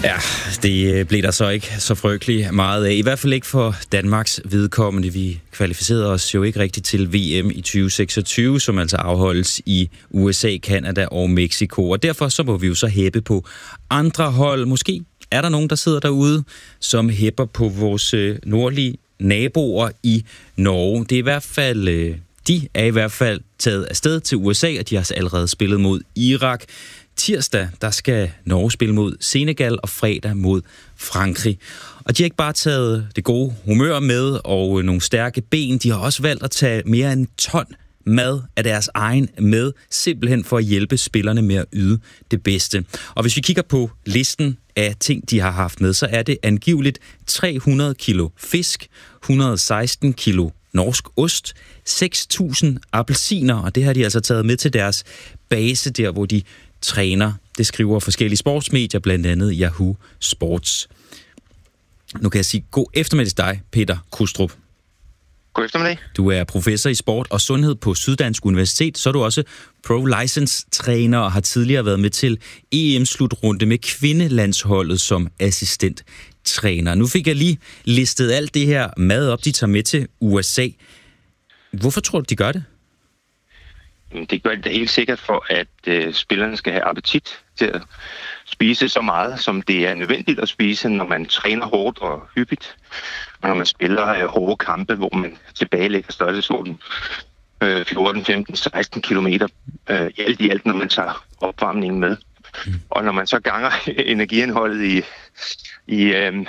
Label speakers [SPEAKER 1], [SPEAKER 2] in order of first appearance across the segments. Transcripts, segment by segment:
[SPEAKER 1] Ja, det blev der så ikke så frygtelig meget af. I hvert fald ikke for Danmarks vedkommende. Vi kvalificerede os jo ikke rigtigt til VM i 2026, som altså afholdes i USA, Canada og Mexico. Og derfor så må vi jo så hæppe på andre hold. Måske er der nogen, der sidder derude, som hæpper på vores nordlige naboer i Norge. Det er i hvert fald, de er i hvert fald taget afsted til USA, og de har allerede spillet mod Irak. Tirsdag, der skal Norge spille mod Senegal, og fredag mod Frankrig. Og de har ikke bare taget det gode humør med og nogle stærke ben, de har også valgt at tage mere end 1 ton mad af deres egen med, simpelthen for at hjælpe spillerne med at yde det bedste. Og hvis vi kigger på listen af ting, de har haft med, så er det angiveligt 300 kilo fisk, 116 kilo norsk ost, 6.000 appelsiner, og det har de altså taget med til deres base der, hvor de træner. Det skriver forskellige sportsmedier, blandt andet Yahoo Sports. Nu kan jeg sige god eftermiddag til dig, Peter Krustrup.
[SPEAKER 2] God eftermiddag.
[SPEAKER 1] Du er professor i sport og sundhed på Syddansk Universitet, så er du også pro-license-træner og har tidligere været med til EM-slutrunde med kvindelandsholdet som assistenttræner. Nu fik jeg lige listet alt det her mad op, de tager med til USA. Hvorfor tror du, de gør det?
[SPEAKER 2] Det gør det helt sikkert for, at spillerne skal have appetit til at spise så meget, som det er nødvendigt at spise, når man træner hårdt og hyppigt. Og når man spiller hårde kampe, hvor man tilbagelægger størrelsesorden 14, 15, 16 kilometer alt i alt, når man tager opvarmningen med. Og når man så ganger energiindholdet i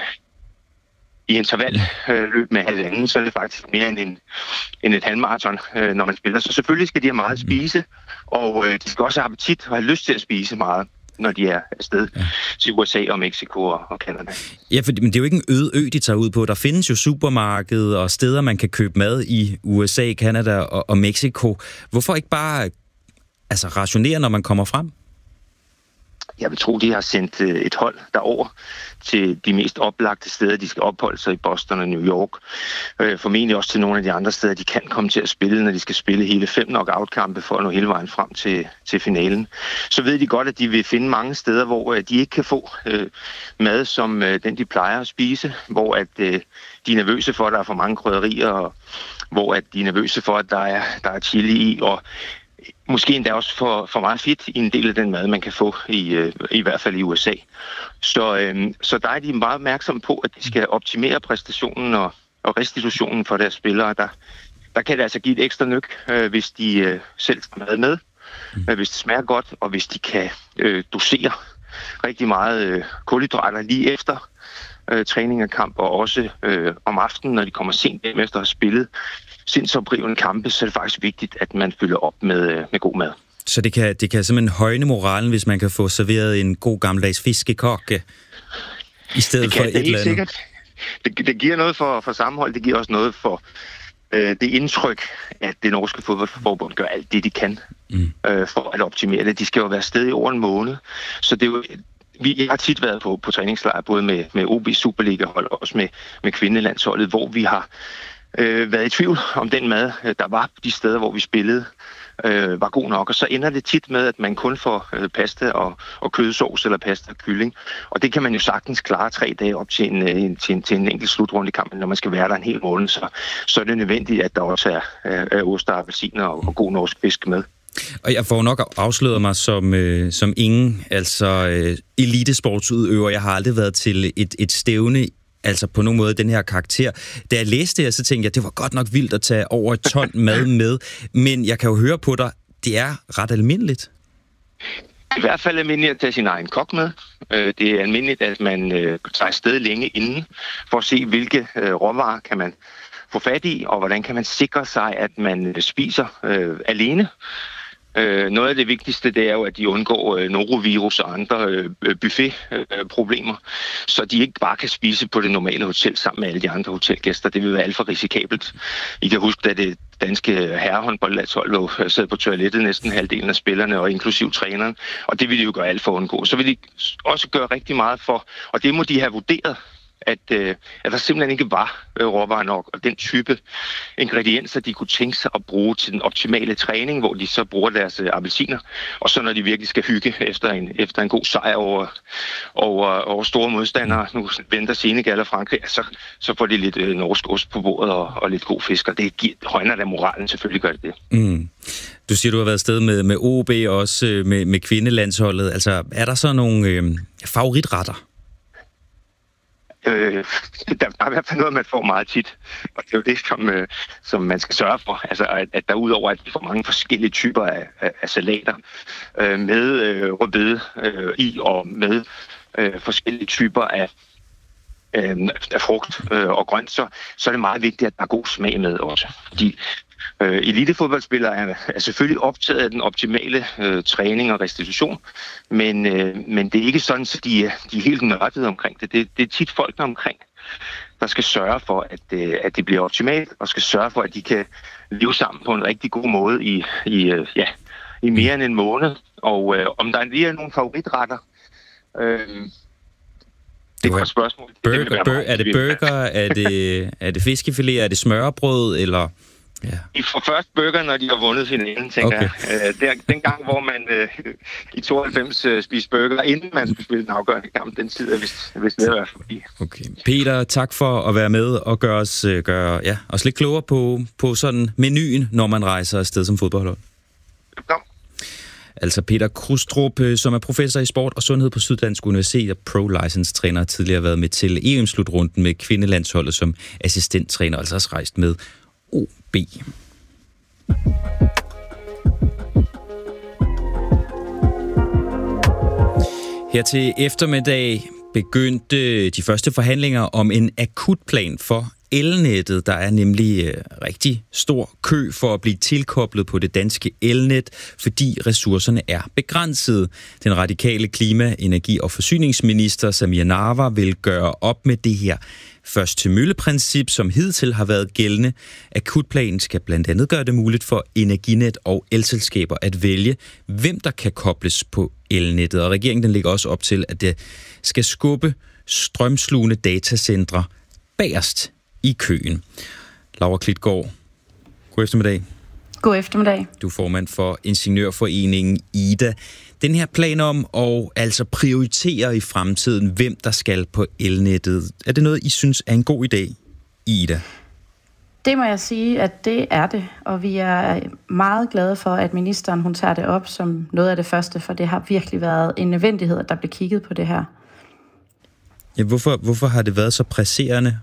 [SPEAKER 2] intervalløb med halvanden, så er det faktisk mere end et halvmaraton, når man spiller. Så selvfølgelig skal de have meget at spise, og de skal også have appetit og have lyst til at spise meget, når de er afsted til USA og Mexico og Canada. Ja,
[SPEAKER 1] men det er jo ikke en øde ø, de tager ud på. Der findes jo supermarkeder og steder, man kan købe mad i USA, Canada og Mexico. Hvorfor ikke bare rationere, når man kommer frem?
[SPEAKER 2] Jeg vil tro, de har sendt et hold derover til de mest oplagte steder, de skal opholde sig i Boston og New York. Formentlig også til nogle af de andre steder, de kan komme til at spille, når de skal spille hele 5 knockout-kampe for at nå hele vejen frem til finalen. Så ved de godt, at de vil finde mange steder, hvor de ikke kan få mad som den, de plejer at spise, hvor at de er nervøse for, at der er for mange krydderier, og hvor at de er nervøse for, at der er chili i, og måske endda også for meget fedt i en del af den mad, man kan få i hvert fald i USA. Så der er de meget opmærksomme på, at de skal optimere præstationen og restitutionen for deres spillere. Der kan det altså give et ekstra nyk, hvis de selv tager mad med, hvis det smager godt, og hvis de kan dosere rigtig meget kulhydrater lige efter træning og kamp, og også om aftenen, når de kommer sent hjem efter at have spillet sindsoprivende kampe, så er det faktisk vigtigt, at man fylder op med god mad.
[SPEAKER 1] Så det kan simpelthen højne moralen, hvis man kan få serveret en god gammeldags fiskekokke i stedet for et eller andet?
[SPEAKER 2] Det giver noget for sammenhold, det giver også noget for det indtryk, at det norske fodboldforbund gør alt det, de kan for at optimere det. De skal jo være afsted i over en måned, så det er jo... Jeg har tit været på træningslejr, både med OB Superliga-hold og også med kvindelandsholdet, hvor vi har været i tvivl om den mad, der var de steder, hvor vi spillede, var god nok. Og så ender det tit med, at man kun får pasta og kødsovs eller pasta og kylling. Og det kan man jo sagtens klare 3 dage op til en enkelt slutrunde kamp, når man skal være der en hel måned. Så er det nødvendigt, at der også er ost og appelsiner og god norsk fisk med.
[SPEAKER 1] Og jeg får nok afsløret mig som ingen elitesportsudøver. Jeg har aldrig været til et stævne, altså på nogen måde den her karakter. Da jeg læste det, så tænkte jeg, det var godt nok vildt at tage over 1 ton mad med. Men jeg kan jo høre på dig, det er ret almindeligt.
[SPEAKER 2] I hvert fald almindeligt at tage sin egen kok med. Det er almindeligt, at man tager afsted længe inden, for at se, hvilke råvarer kan man få fat i, og hvordan kan man sikre sig, at man spiser alene. Noget af det vigtigste, det er jo, at de undgår norovirus og andre buffetproblemer, så de ikke bare kan spise på det normale hotel sammen med alle de andre hotelgæster. Det vil være alt for risikabelt. I kan huske, at det danske herrehåndboldlandshold sad på toilettet næsten halvdelen af spillerne, og inklusiv træneren, og det vil de jo gøre alt for at undgå. Så vil de også gøre rigtig meget for, og det må de have vurderet, at der simpelthen ikke var råvarer nok, og den type ingredienser, de kunne tænke sig at bruge til den optimale træning, hvor de så bruger deres appelsiner, og så når de virkelig skal hygge efter en god sejr over store modstandere. Nu venter Senegal og Frankrig, så får de lidt norsk ost på bordet og lidt god fisk, og det højner da moralen, selvfølgelig gør det det.
[SPEAKER 1] Mm. Du siger, du har været afsted med OB og også med kvindelandsholdet. Altså, er der så nogle favoritretter?
[SPEAKER 2] Der er i hvert fald noget, man får meget tit, og det er jo det, som man skal sørge for. Altså, at der udover, at vi får mange forskellige typer af salater med rødbede i og med forskellige typer af frugt og grønt, så er det meget vigtigt, at der er god smag med også. Fordi elitefodboldspillere er selvfølgelig optaget af den optimale træning og restitution, men det er ikke sådan, at de er helt nørdede omkring det. Det er tit folkene omkring, der skal sørge for, at det bliver optimalt, og skal sørge for, at de kan leve sammen på en rigtig god måde i mere end en måned. Og om der lige er nogle favoritretter, det er et spørgsmål.
[SPEAKER 1] Er det burger? Er det fiskefilet? Er det smørrebrød? Eller... Ja.
[SPEAKER 2] I får først burger, når de har vundet finalen, tænker jeg. Den gang, hvor man i 92 spiste burger, inden man skulle spille den afgørende kamp, den tid er vist ved at være forbi.
[SPEAKER 1] Okay. Peter, tak for at være med og gøre os lidt klogere på sådan menuen, når man rejser afsted som fodboldhold.
[SPEAKER 2] Ja.
[SPEAKER 1] Altså Peter Krustrup, som er professor i sport og sundhed på Syddansk Universitet og pro-license-træner, har tidligere været med til EM-slutrunden med kvindelandsholdet som assistenttræner, altså også rejst med OB. Her til eftermiddag begyndte de første forhandlinger om en akutplan for elnettet. Der er nemlig rigtig stor kø for at blive tilkoblet på det danske elnet, fordi ressourcerne er begrænsede. Den radikale klima-, energi- og forsyningsminister Samir Nawa vil gøre op med det her først til mølle-princip, som hidtil har været gældende. Akutplanen skal blandt andet gøre det muligt for Energinet og elselskaber at vælge, hvem der kan kobles på elnettet. Og regeringen den lægger også op til, at det skal skubbe strømslugende datacentre bagerst i køen. Laura Klitgaard, god eftermiddag.
[SPEAKER 3] God eftermiddag.
[SPEAKER 1] Du er formand for Ingeniørforeningen IDA. Den her plan om at altså prioritere i fremtiden, hvem der skal på elnettet, er det noget, I synes er en god idé i IDA?
[SPEAKER 3] Det må jeg sige, at det er det, og vi er meget glade for, at ministeren hun tager det op som noget af det første, for det har virkelig været en nødvendighed, at der bliver kigget på det her.
[SPEAKER 1] Ja, hvorfor har det været så presserende?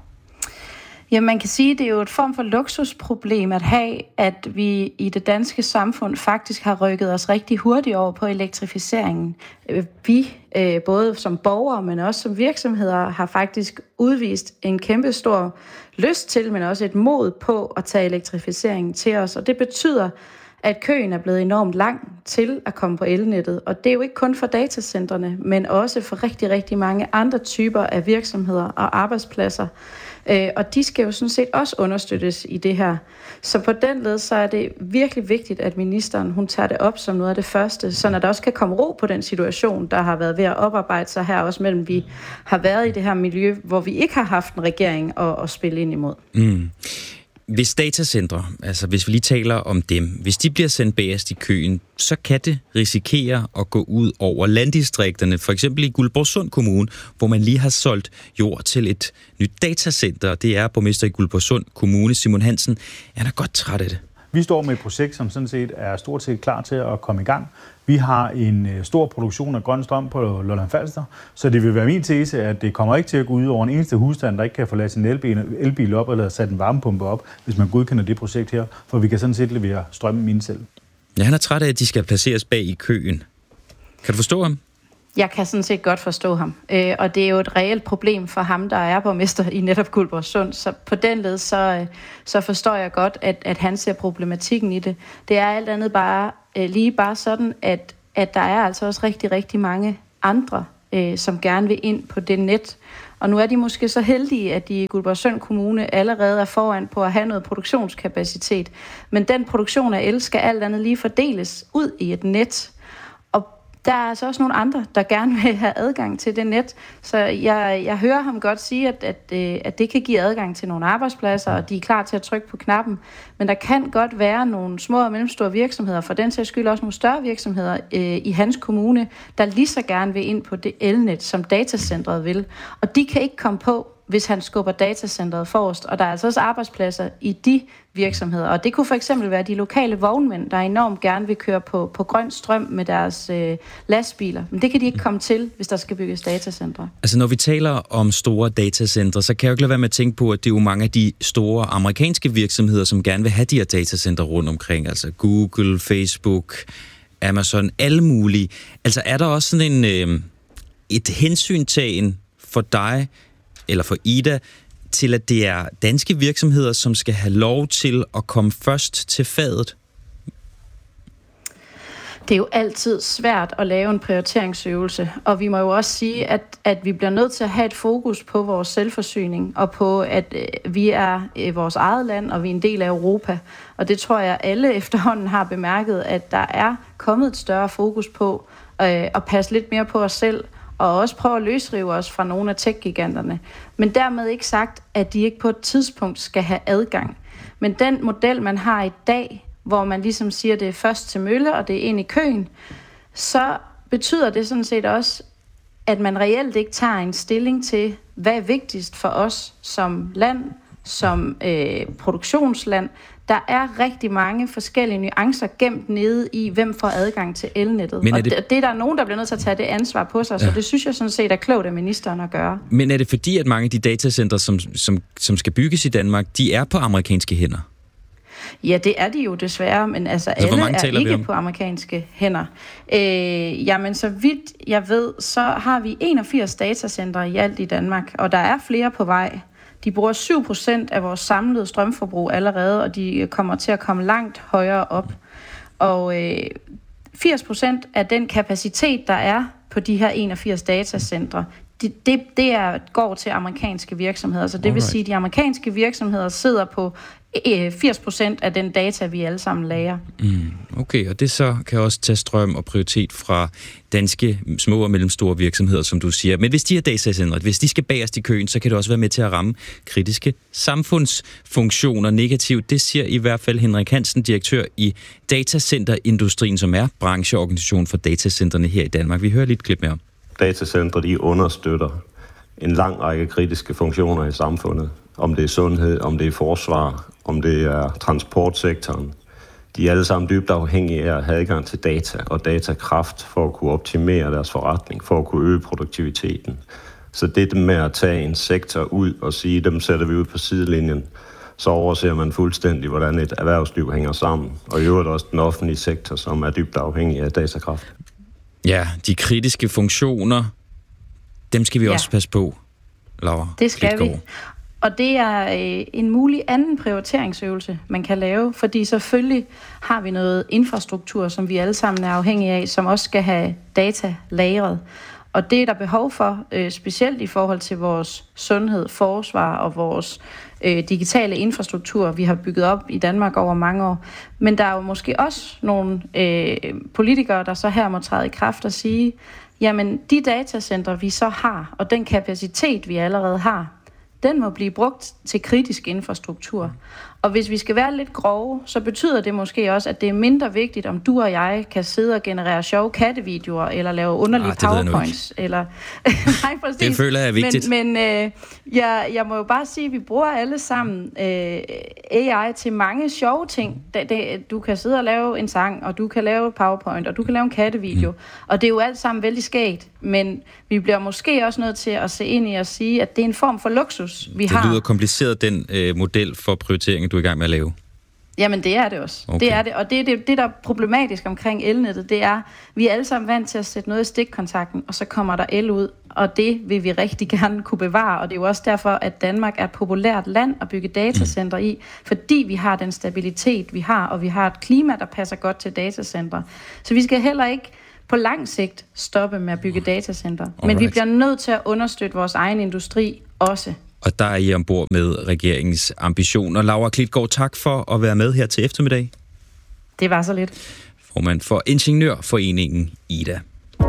[SPEAKER 3] Ja, man kan sige, at det er jo et form for luksusproblem at have, at vi i det danske samfund faktisk har rykket os rigtig hurtigt over på elektrificeringen. Vi, både som borgere, men også som virksomheder, har faktisk udvist en kæmpe stor lyst til, men også et mod på at tage elektrificeringen til os. Og det betyder, at køen er blevet enormt lang til at komme på elnettet. Og det er jo ikke kun for datacentrene, men også for rigtig, rigtig mange andre typer af virksomheder og arbejdspladser. Og de skal jo sådan set også understøttes i det her. Så på den led, så er det virkelig vigtigt, at ministeren hun tager det op som noget af det første, så at der også kan komme ro på den situation, der har været ved at oparbejde sig her, også mellem vi har været i det her miljø, hvor vi ikke har haft en regering at spille ind imod. Mm.
[SPEAKER 1] Hvis datacentre, altså hvis vi lige taler om dem, hvis de bliver sendt bagerst i køen, så kan det risikere at gå ud over landdistrikterne, for eksempel i Guldborgsund Kommune, hvor man lige har solgt jord til et nyt datacenter. Det er borgmester i Guldborgsund Kommune, Simon Hansen. Han er godt træt af det.
[SPEAKER 4] Vi står med et projekt, som sådan set er stort set klar til at komme i gang. Vi har en stor produktion af grøn strøm på Lolland-Falster, så det vil være min tese, at det kommer ikke til at gå ud over en eneste husstand, der ikke kan få ladet sin elbil op eller sat en varmepumpe op, hvis man godkender det projekt her, for vi kan sådan set levere strømmen ind selv.
[SPEAKER 1] Ja, han er træt af, at de skal placeres bag i køen. Kan du forstå ham?
[SPEAKER 3] Jeg kan sådan set godt forstå ham, og det er jo et reelt problem for ham, der er borgmester i netop Guldborgsund. Så på den led, så forstår jeg godt, at han ser problematikken i det. Det er alt andet bare sådan, at der er altså også rigtig, rigtig mange andre, som gerne vil ind på det net. Og nu er de måske så heldige, at de i Guldborgsund Kommune allerede er foran på at have noget produktionskapacitet. Men den produktion af el skal alt andet lige fordeles ud i et net. der er altså også nogle andre, der gerne vil have adgang til det net. Så jeg hører ham godt sige, at det kan give adgang til nogle arbejdspladser, og de er klar til at trykke på knappen. Men der kan godt være nogle små og mellemstore virksomheder, for den sags skyld også nogle større virksomheder i hans kommune, der lige så gerne vil ind på det elnet, som datacentret vil. Og de kan ikke komme på, hvis han skubber datacentret forrest. Og der er altså også arbejdspladser i de virksomheder. Og det kunne for eksempel være de lokale vognmænd, der enormt gerne vil køre på grøn strøm med deres lastbiler. Men det kan de ikke komme til, hvis der skal bygges datacentre.
[SPEAKER 1] Altså når vi taler om store datacentre, så kan jeg jo ikke lade være med at tænke på, at det er jo mange af de store amerikanske virksomheder, som gerne vil have de her datacentre rundt omkring. Altså Google, Facebook, Amazon, alle mulige. Altså er der også sådan et hensyntagen for dig, eller for Ida, til at det er danske virksomheder, som skal have lov til at komme først til fadet?
[SPEAKER 3] Det er jo altid svært at lave en prioriteringsøvelse, og vi må jo også sige, at vi bliver nødt til at have et fokus på vores selvforsyning, og på, at vi er vores eget land, og vi er en del af Europa. Og det tror jeg, alle efterhånden har bemærket, at der er kommet et større fokus på at passe lidt mere på os selv, og også prøve at løsrive os fra nogle af tech-giganterne. Men dermed ikke sagt, at de ikke på et tidspunkt skal have adgang. Men den model, man har i dag, hvor man ligesom siger, at det er først til mølle, og det er ind i køen, så betyder det sådan set også, at man reelt ikke tager en stilling til, hvad er vigtigst for os som land, som produktionsland. Der er rigtig mange forskellige nuancer gemt nede i, hvem får adgang til elnettet. Og det er der nogen, der bliver nødt til at tage det ansvar på sig, så det synes jeg sådan set er klogt af ministeren at gøre.
[SPEAKER 1] Men er det fordi, at mange af de datacentre, som skal bygges i Danmark, de er på amerikanske hænder?
[SPEAKER 3] Ja, det er de jo desværre, men altså alle er ikke på amerikanske hænder. Jamen, så vidt jeg ved, så har vi 81 datacentre i alt i Danmark, og der er flere på vej. De bruger 7% af vores samlede strømforbrug allerede, og de kommer til at komme langt højere op. Og 80% af den kapacitet, der er på de her 81 datacentre, det går til amerikanske virksomheder. Så det vil sige, at de amerikanske virksomheder sidder på 80% af den data, vi alle sammen lagrer.
[SPEAKER 1] Okay, og det så kan også tage strøm og prioritet fra danske små og mellemstore virksomheder, som du siger. Men hvis de her datacentre, hvis de skal bagerst i køen, så kan det også være med til at ramme kritiske samfundsfunktioner negativt. Det siger i hvert fald Henrik Hansen, direktør i Datacenterindustrien, som er brancheorganisation for datacentrene her i Danmark. Vi hører lidt klip med om.
[SPEAKER 5] Datacentre, de understøtter en lang række kritiske funktioner i samfundet. Om det er sundhed, om det er forsvar, om det er transportsektoren. De er alle sammen dybt afhængige af at have adgang til data og datakraft for at kunne optimere deres forretning, for at kunne øge produktiviteten. Så det med at tage en sektor ud og sige, dem sætter vi ud på sidelinjen, så overser man fuldstændig, hvordan et erhvervsliv hænger sammen. Og i øvrigt også den offentlige sektor, som er dybt afhængig af datakraft.
[SPEAKER 1] Ja, de kritiske funktioner, dem skal vi også passe på, Laura.
[SPEAKER 3] Det skal vi. Og det er en mulig anden prioriteringsøvelse, man kan lave, fordi selvfølgelig har vi noget infrastruktur, som vi alle sammen er afhængige af, som også skal have data lagret. Og det er der behov for, specielt i forhold til vores sundhed, forsvar og vores digitale infrastruktur, vi har bygget op i Danmark over mange år. Men der er jo måske også nogle politikere, der så her må træde i kraft og sige, jamen de datacentre, vi så har, og den kapacitet, vi allerede har, den må blive brugt til kritisk infrastruktur. Og hvis vi skal være lidt grove, så betyder det måske også, at det er mindre vigtigt, om du og jeg kan sidde og generere sjove kattevideoer, eller lave underlige PowerPoints. Eller nej, præcis.
[SPEAKER 1] Det føler jeg er vigtigt.
[SPEAKER 3] Men jeg må jo bare sige, at vi bruger alle sammen AI til mange sjove ting. Du kan sidde og lave en sang, og du kan lave PowerPoint, og du kan lave en kattevideo. Og det er jo alt sammen vældig skægt. Men vi bliver måske også nødt til at se ind i og sige, at det er en form for luksus, vi har.
[SPEAKER 1] Det lyder kompliceret, den model for prioritering, du er i gang med at lave.
[SPEAKER 3] Jamen, det er det også. Okay. Det er det. Og det, der er problematisk omkring elnettet, det er, vi er alle sammen vant til at sætte noget i stikkontakten, og så kommer der el ud, og det vil vi rigtig gerne kunne bevare. Og det er jo også derfor, at Danmark er et populært land at bygge datacenter i, fordi vi har den stabilitet, vi har, og vi har et klima, der passer godt til datacenter. Så vi skal heller ikke på lang sigt stoppe med at bygge datacenter. Men vi bliver nødt til at understøtte vores egen industri også.
[SPEAKER 1] Og der er I ombord med regeringens ambitioner. Laura Klitgaard, tak for at være med her til eftermiddag.
[SPEAKER 3] Det var så lidt.
[SPEAKER 1] Formand for Ingeniørforeningen IDA.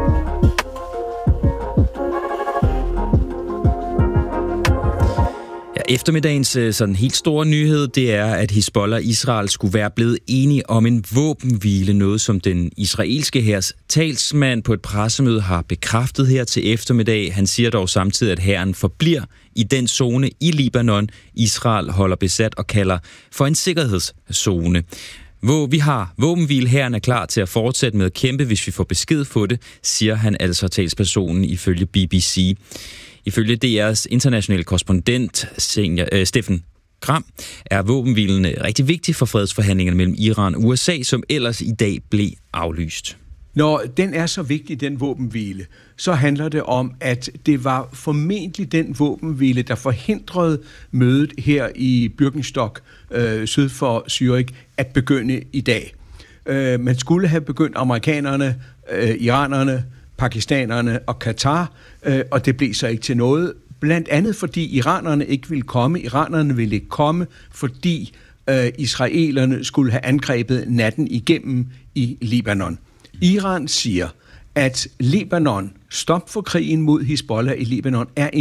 [SPEAKER 1] Eftermiddagens sådan helt store nyhed, det er, at Hizbollah og Israel skulle være blevet enige om en våbenhvile, noget som den israelske hærs talsmand på et pressemøde har bekræftet her til eftermiddag. Han siger dog samtidig, at hæren forbliver i den zone i Libanon, Israel holder besat og kalder for en sikkerhedszone. Hvor vi har våbenhvile, hæren er klar til at fortsætte med at kæmpe, hvis vi får besked på det, siger han altså talspersonen ifølge BBC. Ifølge DR's internationale korrespondent Steffen Gram er våbenhvilen rigtig vigtig for fredsforhandlingerne mellem Iran og USA, som ellers i dag blev aflyst.
[SPEAKER 6] Når den er så vigtig, den våbenhvile, så handler det om, at det var formentlig den våbenhvile, der forhindrede mødet her i Birkenstock syd for Zürich at begynde i dag. Man skulle have begyndt amerikanerne, iranerne, pakistanerne og Katar, og det blev så ikke til noget. Blandt andet fordi iranerne ikke ville komme. Iranerne ville ikke komme, fordi israelerne skulle have angrebet natten igennem i Libanon. Iran siger, at Libanon, stop for krigen mod Hizbollah i Libanon, er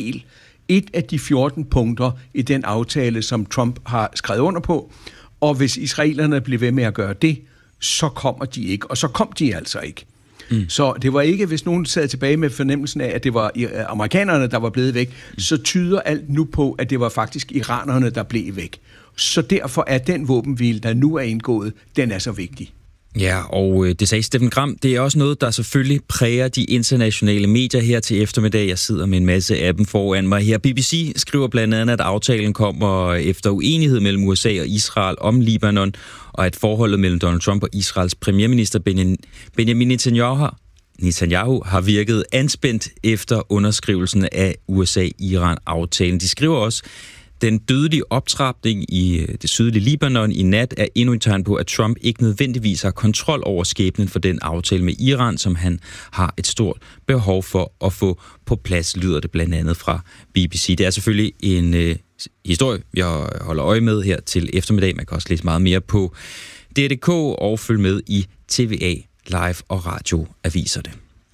[SPEAKER 6] et af de 14 punkter i den aftale, som Trump har skrevet under på. Og hvis israelerne bliver ved med at gøre det, så kommer de ikke. Og så kom de altså ikke. Så det var ikke, hvis nogen sad tilbage med fornemmelsen af, at det var amerikanerne, der var blevet væk, så tyder alt nu på, at det var faktisk iranerne, der blev væk. Så derfor er den våbenhvile, der nu er indgået, den er så vigtig.
[SPEAKER 1] Ja, og det sagde Steffen Gram. Det er også noget, der selvfølgelig præger de internationale medier her til eftermiddag. Jeg sidder med en masse af dem foran mig her. BBC skriver blandt andet, at aftalen kommer efter uenighed mellem USA og Israel om Libanon, og at forholdet mellem Donald Trump og Israels premierminister Benjamin Netanyahu har virket anspændt efter underskrivelsen af USA-Iran-aftalen. De skriver også, den dødelige optrapning i det sydlige Libanon i nat er endnu et tegn på, at Trump ikke nødvendigvis har kontrol over skæbnen for den aftale med Iran, som han har et stort behov for at få på plads, lyder det blandt andet fra BBC. Det er selvfølgelig en historie, jeg holder øje med her til eftermiddag. Man kan også læse meget mere på DR.dk og følge med i TVA Live og radioaviserne.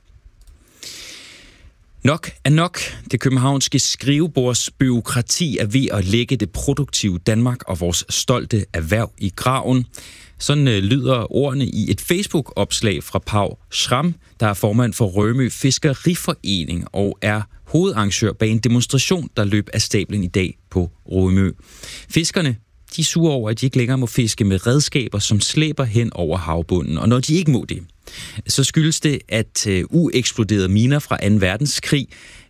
[SPEAKER 1] Nok er nok. Det københavnske skrivebordsbureaukrati er ved at lægge det produktive Danmark og vores stolte erhverv i graven. Sådan lyder ordene i et Facebook-opslag fra Pau Schramm, der er formand for Rømø Fiskeriforening og er hovedarrangør bag en demonstration, der løb af stablen i dag på Rømø. Fiskerne, de er sure over, at de ikke længere må fiske med redskaber, som slæber hen over havbunden. Og når de ikke må det, så skyldes det, at ueksploderede miner fra 2. verdenskrig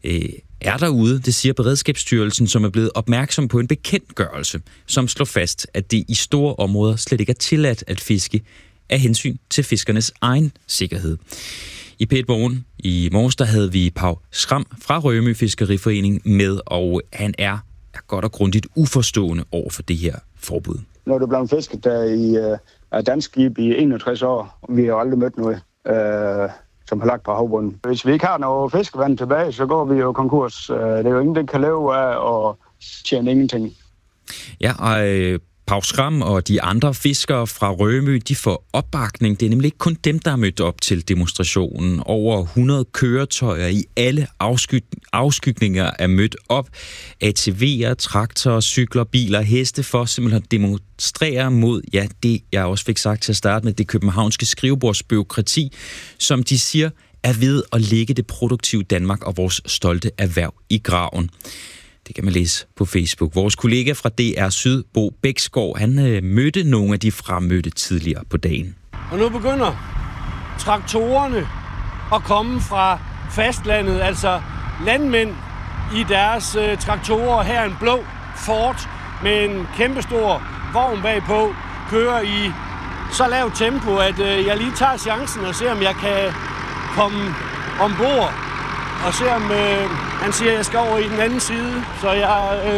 [SPEAKER 1] er derude. Det siger Beredskabsstyrelsen, som er blevet opmærksom på en bekendtgørelse, som slår fast, at det i store områder slet ikke er tilladt at fiske af hensyn til fiskernes egen sikkerhed. I P1 Morgen i morges, der havde vi Pau Schramm fra Rømø Fiskeriforening med, og han er godt og grundigt uforstående over for det her forbud.
[SPEAKER 7] Når du blev fisket der i dansk skib i 61 år, vi har aldrig mødt noget, som har lagt på havbunden. Hvis vi ikke har noget fiskevand tilbage, så går vi jo konkurs. Det er jo ingen, der kan leve af og tjene ingenting.
[SPEAKER 1] Ja, og Pau Schramm og de andre fiskere fra Rømø, de får opbakning. Det er nemlig ikke kun dem, der er mødt op til demonstrationen. Over 100 køretøjer i alle afskygninger er mødt op. ATV'er, traktorer, cykler, biler, heste for simpelthen at demonstrere mod, ja, det jeg også fik sagt til at starte med, det københavnske skrivebordsbureaukrati, som de siger er ved at lægge det produktive Danmark og vores stolte erhverv i graven. Det kan man læse på Facebook. Vores kollega fra DR Syd, Bo Bæksgaard, han mødte nogle af de fremmødte tidligere på dagen.
[SPEAKER 8] Og nu begynder traktorerne at komme fra fastlandet, altså landmænd i deres traktorer. Her en blå Ford med en kæmpestor vogn bagpå, kører i så lavt tempo, at jeg lige tager chancen og ser, om jeg kan komme ombord. Og se om han siger, at jeg skal over i den anden side. Så jeg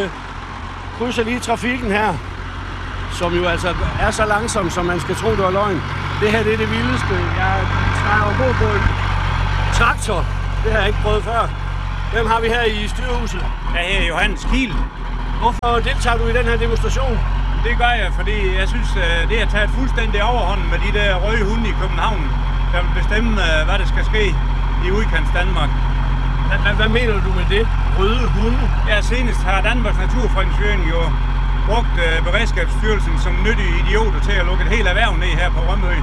[SPEAKER 8] krydser lige trafikken her, som jo altså er så langsom, som man skal tro, det var løgn. Det her det er det vildeste. Jeg træder ombord på en traktor. Det har jeg ikke prøvet før. Hvem har vi her i styrehuset?
[SPEAKER 9] Jeg er Johannes Kiel.
[SPEAKER 8] Hvorfor deltager du i den her demonstration?
[SPEAKER 9] Det gør jeg, fordi jeg synes, det er taget fuldstændig overhånden med de der røde hunde i København, der vil bestemme, hvad der skal ske i udkants Danmark.
[SPEAKER 8] Hvad mener du med det? røde hunde.
[SPEAKER 9] Ja, senest har Danmarks Naturfredningsforening jo brugt Beredskabsstyrelsen som nyttige idioter til at lukke et helt erhverv ned her på Rømø.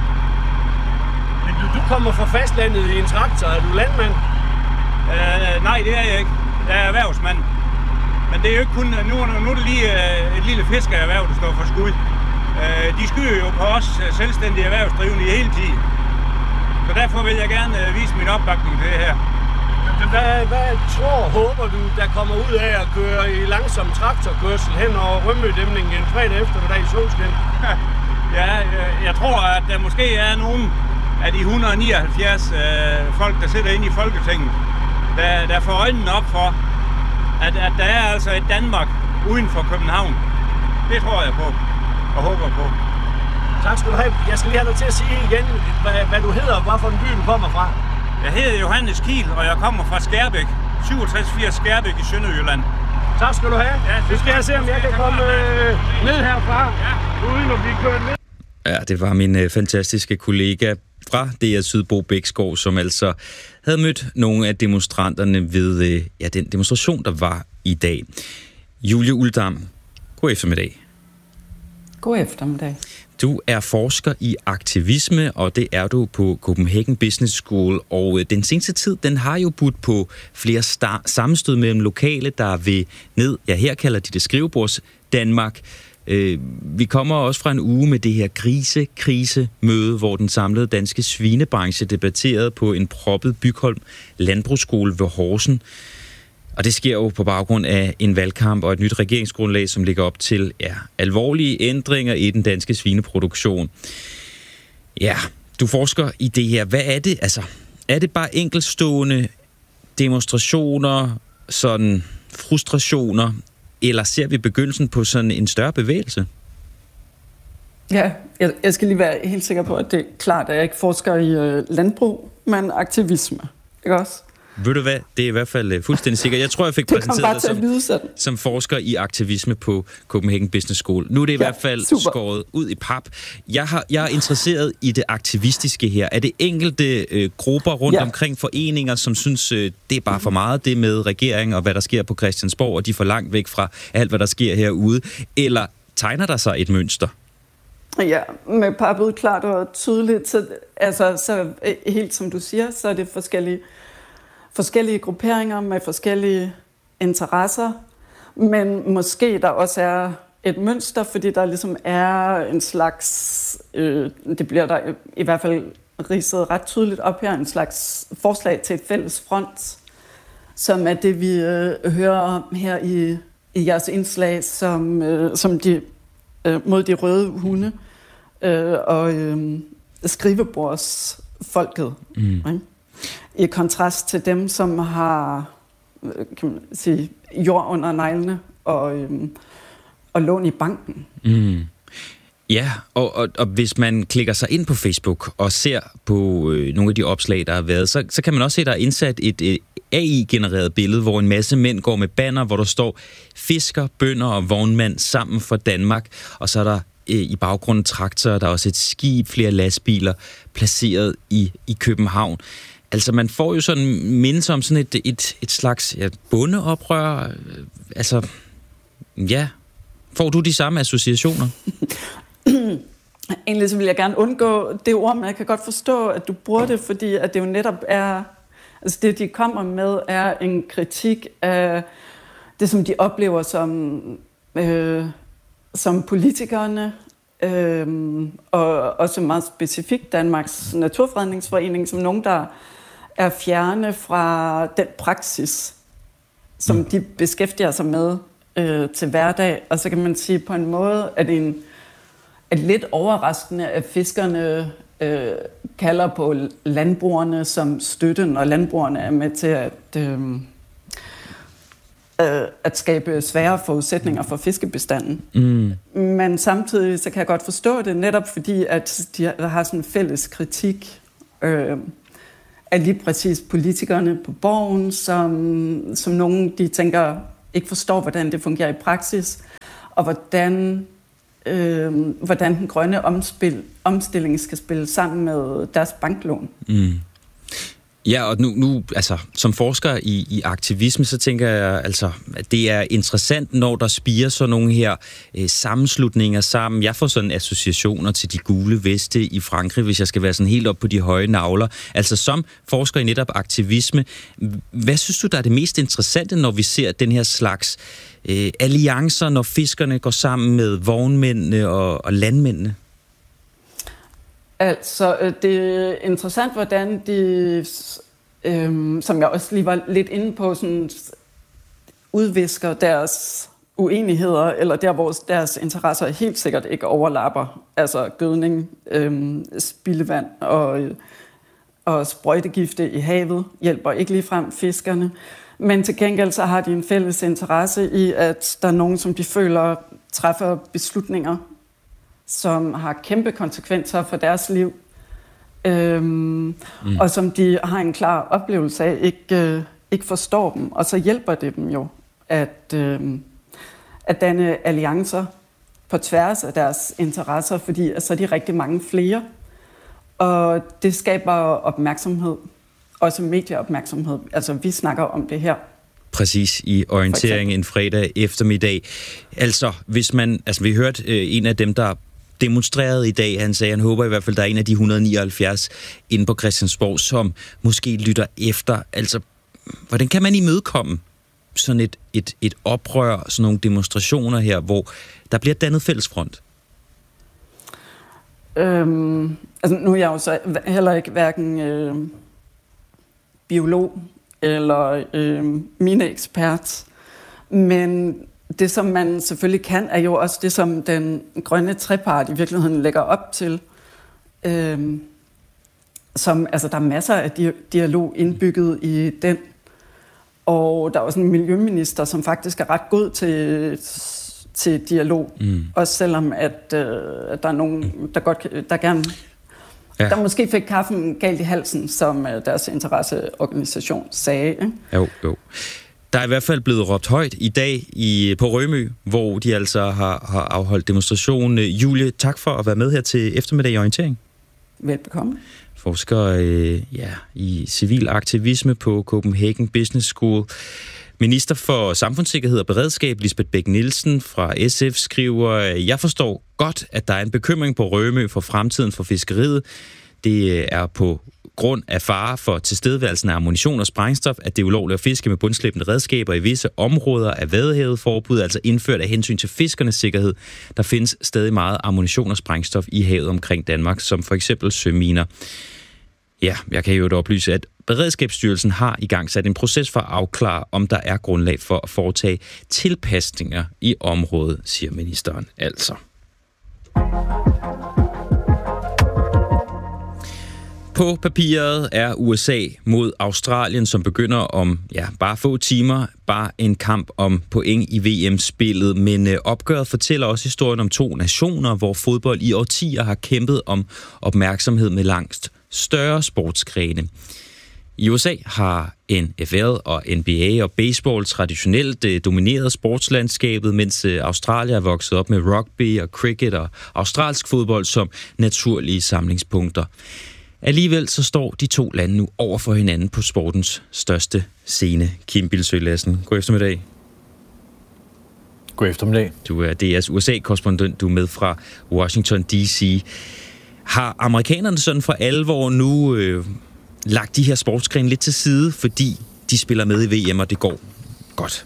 [SPEAKER 8] Men du kommer fra fastlandet i en traktor. Er du landmand?
[SPEAKER 9] Nej, det er jeg ikke. Jeg er erhvervsmand. Men det er jo ikke kun... Nu er det lige et lille fiskeerhverv, der står for skud. De skyder jo på os selvstændige erhvervsdrivende i hele tiden. Så derfor vil jeg gerne vise min opbakning til det her.
[SPEAKER 8] Hvad håber du, der kommer ud af at køre i langsom traktorkørsel hen over Rømø-dæmningen en fredag eftermiddag i solskin?
[SPEAKER 9] Ja, jeg tror, at der måske er nogen af de 179 folk, der sidder inde i Folketinget, der får øjnene op for, at der er altså et Danmark uden for København. Det tror jeg på og håber på.
[SPEAKER 8] Tak skal du have. Jeg skal lige have dig til at sige igen, hvad du hedder og hvorfor en by du kommer fra.
[SPEAKER 9] Jeg hedder Johannes Kiel, og jeg kommer fra Skærbæk. 6780 Skærbæk i Sønderjylland.
[SPEAKER 8] Tak skal du have. Ja, det skal jeg se, om jeg kan komme ned herfra, uden at blive kørt ned.
[SPEAKER 1] Ja, det var min fantastiske kollega fra DR Sydbo Bækskov, som altså havde mødt nogle af demonstranterne ved den demonstration, der var i dag. Julie Uldam, god eftermiddag.
[SPEAKER 10] God eftermiddag.
[SPEAKER 1] Du er forsker i aktivisme, og det er du på Copenhagen Business School. Og den seneste tid, den har jo budt på flere sammenstød mellem lokale, der vil ned, ja her kalder de det skrivebords Danmark. Vi kommer også fra en uge med det her krisemøde, hvor den samlede danske svinebranche debatterede på en proppet Bygholm Landbrugsskole ved Horsen. Og det sker jo på baggrund af en valgkamp og et nyt regeringsgrundlag, som ligger op til alvorlige ændringer i den danske svineproduktion. Ja, du forsker i det her. Hvad er det? Altså, er det bare enkeltstående demonstrationer, sådan frustrationer, eller ser vi begyndelsen på sådan en større bevægelse?
[SPEAKER 10] Ja, jeg skal lige være helt sikker på, at det er klart, at jeg ikke forsker i landbrug, men aktivisme. Ikke også?
[SPEAKER 1] Ved du hvad? Det er i hvert fald fuldstændig sikkert. Jeg tror, jeg fik præsenteret dig som forsker i aktivisme på Copenhagen Business School. Nu er det i hvert fald skåret ud i pap. Jeg er interesseret i det aktivistiske her. Er det enkelte grupper rundt omkring foreninger, som synes, det er bare for meget, det med regeringen og hvad der sker på Christiansborg, og de er for langt væk fra alt, hvad der sker herude? Eller tegner der sig et mønster?
[SPEAKER 10] Ja, med pappet klart og tydeligt. Så helt som du siger, så er det forskellige grupperinger med forskellige interesser, men måske der også er et mønster, fordi der ligesom er en slags, det bliver der i hvert fald ridset ret tydeligt op her, en slags forslag til et fælles front, som er det, vi hører om her i jeres indslag, som de mod de røde hunde og skrivebordsfolket. Ikke? I kontrast til dem, som har, kan man sige, jord under neglene og lån i banken. Mm.
[SPEAKER 1] Ja, og hvis man klikker sig ind på Facebook og ser på nogle af de opslag, der har været, så kan man også se, der er indsat et AI-genereret billede, hvor en masse mænd går med banner, hvor der står fisker, bønder og vognmand sammen for Danmark, og så er der i baggrunden traktorer, der er også et skib, flere lastbiler placeret i København. Altså, man får jo sådan mindelse om sådan et slags bondeoprør. Altså, ja. Får du de samme associationer?
[SPEAKER 10] Egentlig så vil jeg gerne undgå det ord, men jeg kan godt forstå, at du bruger det, fordi at det jo netop er... Altså, det, de kommer med, er en kritik af det, som de oplever som politikerne, og også meget specifikt Danmarks Naturfredningsforening, som nogen, der er fjerne fra den praksis, som de beskæftiger sig med til hverdag. Og så kan man sige på en måde, at det er lidt overraskende, at fiskerne kalder på landbrugerne som støtte, når landbrugerne er med til at skabe svære forudsætninger for fiskebestanden. Mm. Men samtidig så kan jeg godt forstå det, netop fordi at de har sådan en fælles kritik af lige præcis politikerne på Borgen, som nogen, de tænker, ikke forstår, hvordan det fungerer i praksis, og hvordan den grønne omstilling skal spille sammen med deres banklån. Mm.
[SPEAKER 1] Ja, og nu altså, som forsker i aktivisme, så tænker jeg, altså, at det er interessant, når der spirer sådan nogle her sammenslutninger sammen. Jeg får sådan associationer til de gule veste i Frankrig, hvis jeg skal være sådan helt op på de høje nagler. Altså som forsker i netop aktivisme, hvad synes du, der er det mest interessante, når vi ser den her slags alliancer, når fiskerne går sammen med vognmændene og landmændene?
[SPEAKER 10] Altså, det er interessant, hvordan de, som jeg også lige var lidt inde på, sådan, udvisker deres uenigheder, eller der, hvor deres interesser helt sikkert ikke overlapper. Altså gødning, spildevand og sprøjtegifte i havet hjælper ikke ligefrem fiskerne. Men til gengæld så har de en fælles interesse i, at der er nogen, som de føler træffer beslutninger, som har kæmpe konsekvenser for deres liv, og som de har en klar oplevelse af, ikke forstår dem. Og så hjælper det dem jo at danne alliancer på tværs af deres interesser, fordi så er de rigtig mange flere. Og det skaber opmærksomhed, også medieopmærksomhed. Altså vi snakker om det her.
[SPEAKER 1] Præcis, i orientering en fredag eftermiddag. Altså, hvis man, vi hørte en af dem, der demonstrerede i dag, han sagde, han håber i hvert fald, der er en af de 179 inde på Christiansborg, som måske lytter efter. Altså, hvordan kan man imødekomme sådan et oprør, sådan nogle demonstrationer her, hvor der bliver dannet fællesfront?
[SPEAKER 10] Altså, nu er jeg jo så heller ikke hverken biolog eller mineekspert, men det, som man selvfølgelig kan, er jo også det, som den grønne trepart i virkeligheden lægger op til. Altså, der er masser af dialog indbygget i den. Og der er også en miljøminister, som faktisk er ret god til dialog. Også selvom, at der er nogen, der gerne... Ja. Der måske fik kaffen galt i halsen, som deres interesseorganisation sagde. Ikke?
[SPEAKER 1] Jo. Der er i hvert fald blevet råbt højt i dag på Rømø, hvor de altså har afholdt demonstration. Julie, tak for at være med her til eftermiddag i orientering.
[SPEAKER 10] Velbekomme.
[SPEAKER 1] Forsker i civil aktivisme på Copenhagen Business School. Minister for Samfundssikkerhed og Beredskab, Lisbeth Bech-Nielsen fra SF, skriver, jeg forstår godt, at der er en bekymring på Rømø for fremtiden for fiskeriet. Det er på grund af fare for tilstedeværelsen af ammunition og sprængstof, at det er ulovligt at fiske med bundslæbende redskaber i visse områder af Vadehavet. Forbud altså indført af hensyn til fiskernes sikkerhed. Der findes stadig meget ammunition og sprængstof i havet omkring Danmark, som for eksempel søminer. Ja, jeg kan jo oplyse, at Beredskabsstyrelsen har igangsat en proces for at afklare, om der er grundlag for at foretage tilpasninger i området, siger ministeren altså. På papiret er USA mod Australien, som begynder om bare få timer, bare en kamp om point i VM-spillet. Men opgøret fortæller også historien om to nationer, hvor fodbold i årtier har kæmpet om opmærksomhed med langt større sportsgrene. I USA har NFL og NBA og baseball traditionelt domineret sportslandskabet, mens Australien er vokset op med rugby og cricket og australsk fodbold som naturlige samlingspunkter. Alligevel så står de to lande nu over for hinanden på sportens største scene. Kim Bilsøe Lassen, god eftermiddag.
[SPEAKER 11] God eftermiddag.
[SPEAKER 1] Du er DR's USA-korrespondent, du er med fra Washington D.C. Har amerikanerne sådan for alvor nu lagt de her sportsgrene lidt til side, fordi de spiller med i VM, og det går godt?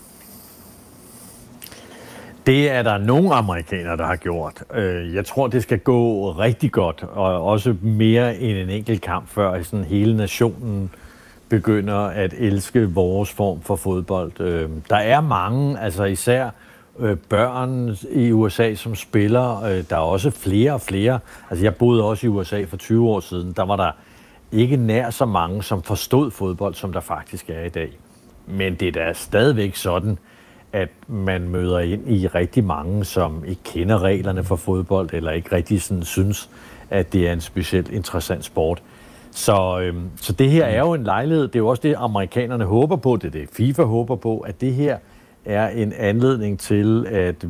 [SPEAKER 11] Det er der nogle amerikanere, der har gjort. Jeg tror, det skal gå rigtig godt, og også mere end en enkelt kamp, før sådan hele nationen begynder at elske vores form for fodbold. Der er mange, altså især børn i USA, som spiller. Der er også flere og flere. Altså jeg boede også i USA for 20 år siden. Der var der ikke nær så mange, som forstod fodbold, som der faktisk er i dag. Men det er da stadigvæk sådan, at man møder ind i rigtig mange, som ikke kender reglerne for fodbold, eller ikke rigtig sådan synes, at det er en specielt interessant sport. Så det her er jo en lejlighed. Det er jo også det, amerikanerne håber på. Det er det, FIFA håber på, at det her er en anledning til, at